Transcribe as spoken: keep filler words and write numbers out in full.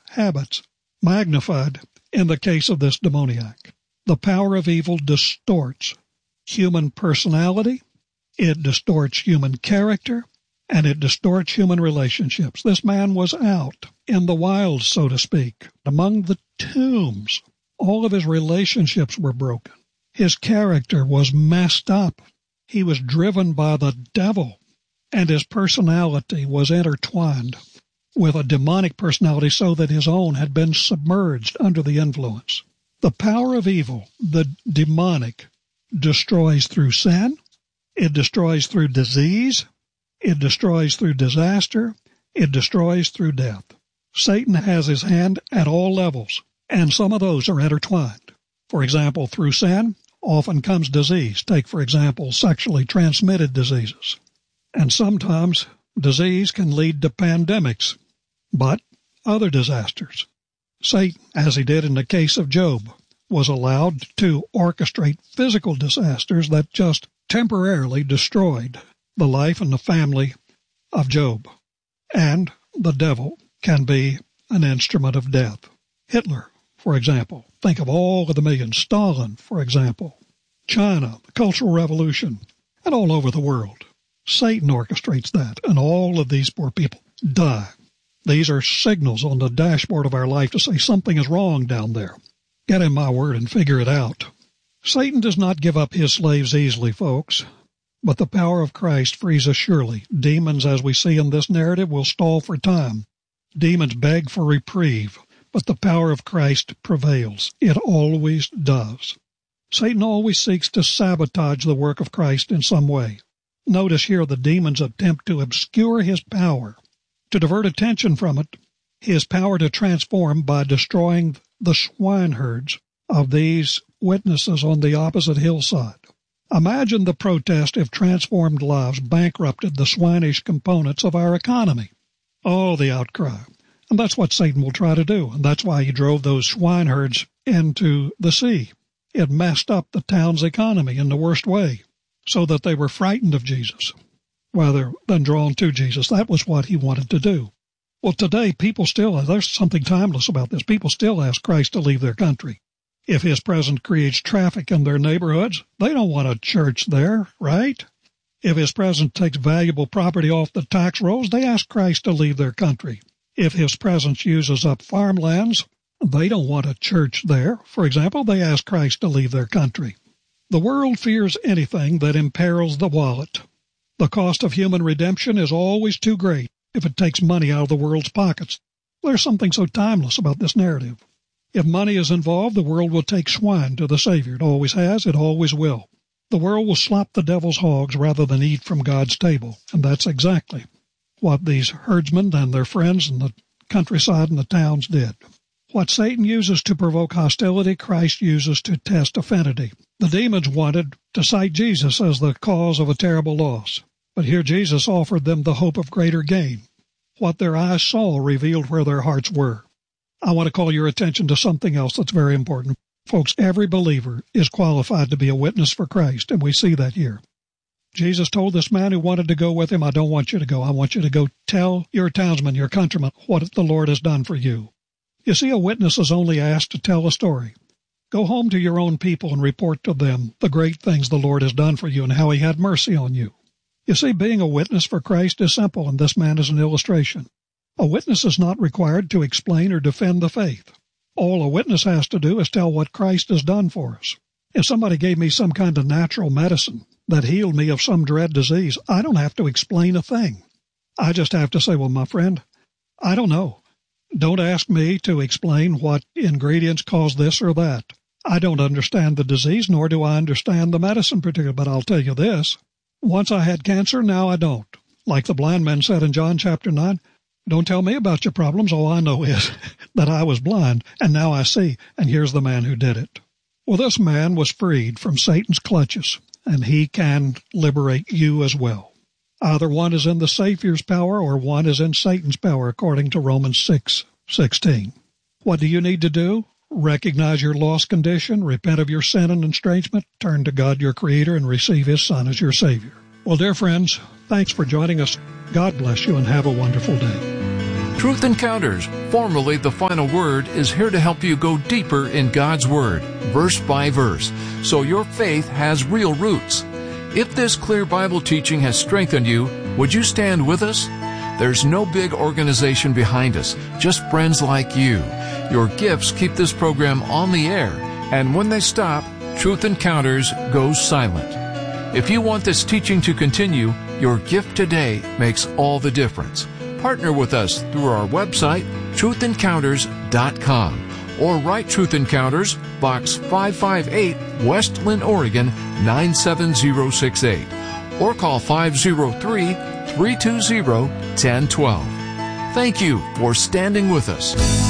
habits magnified in the case of this demoniac. The power of evil distorts human personality, it distorts human character, and it distorts human relationships. This man was out in the wild, so to speak, among the tombs. All of his relationships were broken. His character was messed up. He was driven by the devil, and his personality was intertwined with a demonic personality so that his own had been submerged under the influence. The power of evil, the demonic, destroys through sin, it destroys through disease, it destroys through disaster, it destroys through death. Satan has his hand at all levels, and some of those are intertwined. For example, through sin often comes disease. Take, for example, sexually transmitted diseases. And sometimes disease can lead to pandemics, but other disasters. Satan, as he did in the case of Job, was allowed to orchestrate physical disasters that just temporarily destroyed the life and the family of Job. And the devil can be an instrument of death. Hitler, for example. Think of all of the millions. Stalin, for example. China, the Cultural Revolution, and all over the world. Satan orchestrates that, and all of these poor people die. These are signals on the dashboard of our life to say something is wrong down there. Get in my word and figure it out. Satan does not give up his slaves easily, folks, but the power of Christ frees us surely. Demons, as we see in this narrative, will stall for time. Demons beg for reprieve, but the power of Christ prevails. It always does. Satan always seeks to sabotage the work of Christ in some way. Notice here the demons attempt to obscure his power, to divert attention from it, his power to transform by destroying the swineherds of these witnesses on the opposite hillside. Imagine the protest if transformed lives bankrupted the swinish components of our economy. Oh, the outcry. And that's what Satan will try to do, and that's why he drove those swineherds into the sea. It messed up the town's economy in the worst way, so that they were frightened of Jesus, rather than drawn to Jesus. That was what he wanted to do. Well, today, people still, there's something timeless about this. People still ask Christ to leave their country. If his presence creates traffic in their neighborhoods, they don't want a church there, right? If his presence takes valuable property off the tax rolls, they ask Christ to leave their country. If his presence uses up farmlands, they don't want a church there. For example, they ask Christ to leave their country. The world fears anything that imperils the wallet. The cost of human redemption is always too great if it takes money out of the world's pockets. There's something so timeless about this narrative. If money is involved, the world will take swine to the Savior. It always has, it always will. The world will slop the devil's hogs rather than eat from God's table. And that's exactly what these herdsmen and their friends in the countryside and the towns did. What Satan uses to provoke hostility, Christ uses to test affinity. The demons wanted to cite Jesus as the cause of a terrible loss. But here Jesus offered them the hope of greater gain. What their eyes saw revealed where their hearts were. I want to call your attention to something else that's very important. Folks, every believer is qualified to be a witness for Christ, and we see that here. Jesus told this man who wanted to go with him, I don't want you to go. I want you to go tell your townsmen, your countrymen, what the Lord has done for you. You see, a witness is only asked to tell a story. Go home to your own people and report to them the great things the Lord has done for you and how he had mercy on you. You see, being a witness for Christ is simple, and this man is an illustration. A witness is not required to explain or defend the faith. All a witness has to do is tell what Christ has done for us. If somebody gave me some kind of natural medicine that healed me of some dread disease, I don't have to explain a thing. I just have to say, well, my friend, I don't know. Don't ask me to explain what ingredients cause this or that. I don't understand the disease, nor do I understand the medicine particularly, but I'll tell you this. Once I had cancer, now I don't. Like the blind man said in John chapter nine, don't tell me about your problems. All I know is that I was blind, and now I see, and here's the man who did it. Well, this man was freed from Satan's clutches, and he can liberate you as well. Either one is in the Savior's power or one is in Satan's power, according to Romans six sixteen. What do you need to do? Recognize your lost condition, repent of your sin and estrangement, turn to God your Creator, and receive His Son as your Savior. Well, dear friends, thanks for joining us. God bless you and have a wonderful day. Truth Encounters, formerly The Final Word, is here to help you go deeper in God's Word, verse by verse, so your faith has real roots. If this clear Bible teaching has strengthened you, would you stand with us? There's no big organization behind us, just friends like you. Your gifts keep this program on the air, and when they stop, Truth Encounters goes silent. If you want this teaching to continue, your gift today makes all the difference. Partner with us through our website, truth encounters dot com, or write Truth Encounters, Box five five eight, West Linn, Oregon, nine seven zero six eight, or call five zero three, three two zero, one zero one two. Thank you for standing with us.